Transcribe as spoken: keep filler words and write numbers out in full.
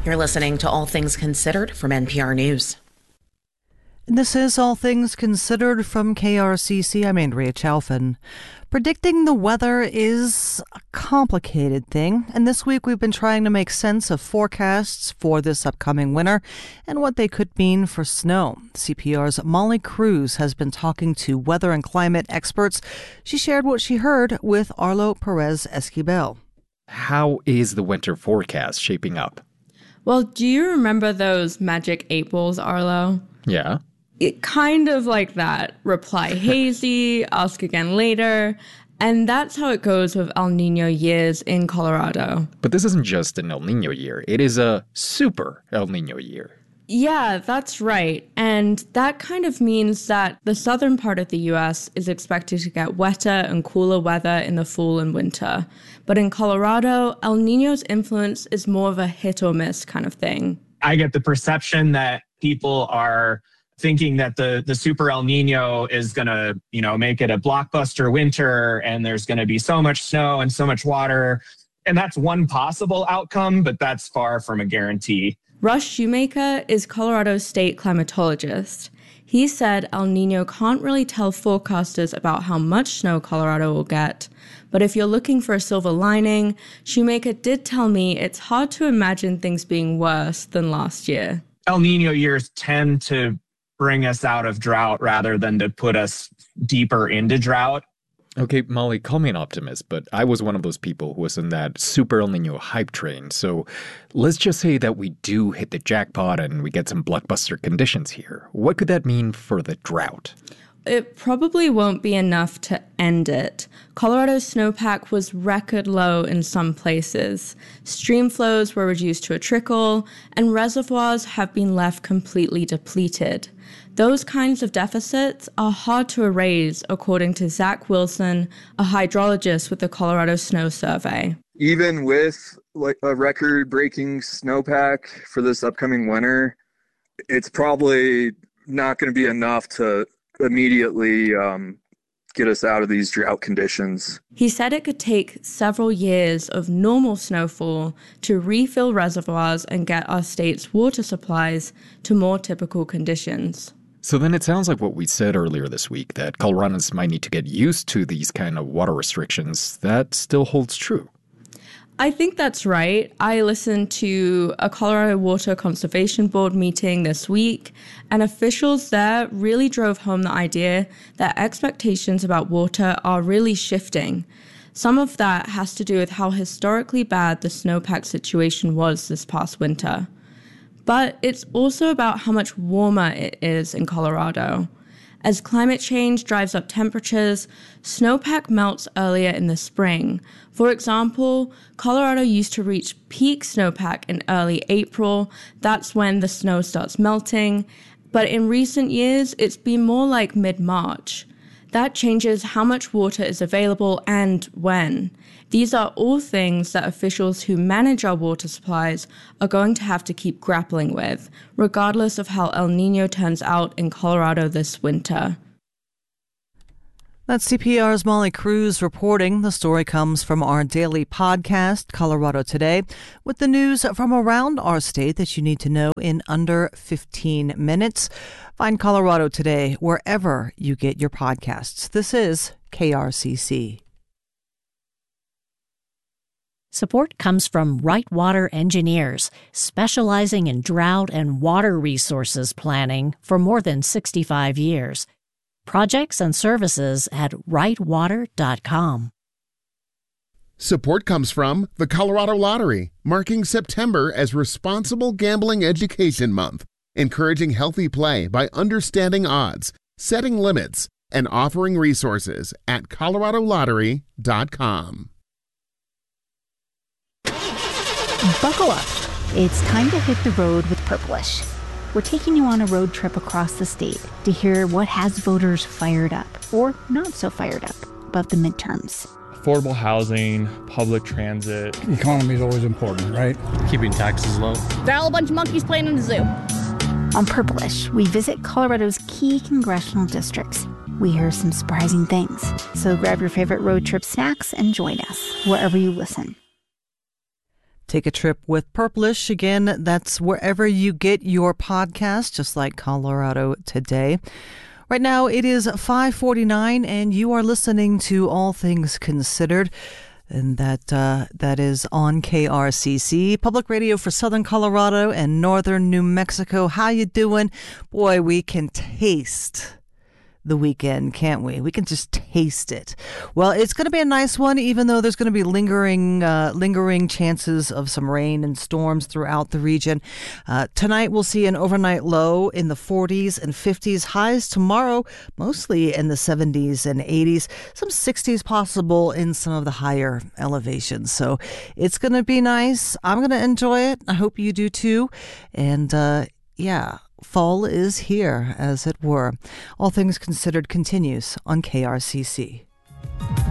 You're listening to All Things Considered from N P R News. This is All Things Considered from K R C C. I'm Andrea Chalfin. Predicting the weather is a complicated thing, and this week we've been trying to make sense of forecasts for this upcoming winter and what they could mean for snow. C P R's Molly Cruz has been talking to weather and climate experts. She shared what she heard with Arlo Perez Esquivel. How is the winter forecast shaping up? Well, do you remember those magic eight balls, Arlo? Yeah. It kind of like that. Reply hazy, ask again later. And that's how it goes with El Nino years in Colorado. But this isn't just an El Nino year. It is a super El Nino year. Yeah, that's right. And that kind of means that the southern part of the U S is expected to get wetter and cooler weather in the fall and winter. But in Colorado, El Nino's influence is more of a hit or miss kind of thing. I get the perception that people are thinking that the, the super El Nino is going to, you know, make it a blockbuster winter and there's going to be so much snow and so much water. And that's one possible outcome, but that's far from a guarantee. Russ Shoemaker is Colorado's state climatologist. He said El Nino can't really tell forecasters about how much snow Colorado will get. But if you're looking for a silver lining, Shoemaker did tell me it's hard to imagine things being worse than last year. El Nino years tend to bring us out of drought rather than to put us deeper into drought. Okay, Molly, call me an optimist, but I was one of those people who was in that super El Nino hype train. So let's just say that we do hit the jackpot and we get some blockbuster conditions here. What could that mean for the drought? It probably won't be enough to end it. Colorado's snowpack was record low in some places. Stream flows were reduced to a trickle, and reservoirs have been left completely depleted. Those kinds of deficits are hard to erase, according to Zach Wilson, a hydrologist with the Colorado Snow Survey. Even with like a record-breaking snowpack for this upcoming winter, it's probably not going to be enough to immediately um, get us out of these drought conditions. He said it could take several years of normal snowfall to refill reservoirs and get our state's water supplies to more typical conditions. So then it sounds like what we said earlier this week, that Coloradans might need to get used to these kind of water restrictions. That still holds true. I think that's right. I listened to a Colorado Water Conservation Board meeting this week, and officials there really drove home the idea that expectations about water are really shifting. Some of that has to do with how historically bad the snowpack situation was this past winter. But it's also about how much warmer it is in Colorado. As climate change drives up temperatures, snowpack melts earlier in the spring. For example, Colorado used to reach peak snowpack in early April. That's when the snow starts melting. But in recent years, it's been more like mid-March. That changes how much water is available and when. These are all things that officials who manage our water supplies are going to have to keep grappling with, regardless of how El Nino turns out in Colorado this winter. That's C P R's Molly Cruz reporting. The story comes from our daily podcast, Colorado Today, with the news from around our state that you need to know in under fifteen minutes. Find Colorado Today wherever you get your podcasts. This is K R C C. Support comes from Right Water Engineers, specializing in drought and water resources planning for more than sixty-five years. Projects and services at right water dot com. Support comes from the Colorado Lottery, marking September as Responsible Gambling Education Month, encouraging healthy play by understanding odds, setting limits, and offering resources at colorado lottery dot com. Buckle up. It's time to hit the road with Purplish. We're taking you on a road trip across the state to hear what has voters fired up, or not so fired up, about the midterms. Affordable housing, public transit. The economy is always important, right? Keeping taxes low. They're all a bunch of monkeys playing in the zoo. On Purplish, we visit Colorado's key congressional districts. We hear some surprising things. So grab your favorite road trip snacks and join us wherever you listen. Take a trip with Purplish. Again, that's wherever you get your podcast, just like Colorado Today. Right now, it is five forty-nine, and you are listening to All Things Considered. And that uh, that is on K R C C, public radio for Southern Colorado and Northern New Mexico. How you doing? Boy, we can taste the weekend, can't we? We can just taste it. Well, it's going to be a nice one, even though there's going to be lingering uh, lingering chances of some rain and storms throughout the region. Uh, tonight, we'll see an overnight low in the forties and fifties. Highs tomorrow, mostly in the seventies and eighties. Some sixties possible in some of the higher elevations. So it's going to be nice. I'm going to enjoy it. I hope you do too. And uh, yeah. Fall is here, as it were. All Things Considered continues on K R C C.